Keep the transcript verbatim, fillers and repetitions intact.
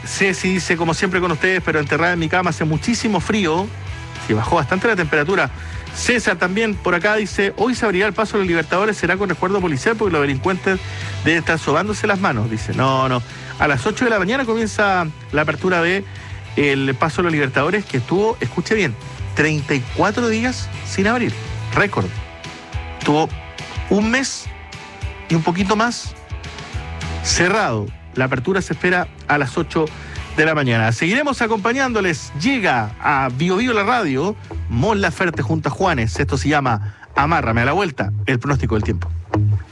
Ceci dice, como siempre con ustedes, pero enterrada en mi cama, hace muchísimo frío. Sí, bajó bastante la temperatura. César también por acá dice, hoy se abrirá el paso de los Libertadores, será con resguardo policial porque los delincuentes deben estar sobándose las manos. Dice, no, no. A las ocho de la mañana comienza la apertura de el paso de los Libertadores, que estuvo, escuche bien, treinta y cuatro días sin abrir. Récord. Estuvo un mes y un poquito más cerrado. La apertura se espera a las ocho de la mañana. Seguiremos acompañándoles. Llega a Bio Bio la radio, Mon Laferte junto a Juanes. Esto se llama Amárrame. A la vuelta, el pronóstico del tiempo.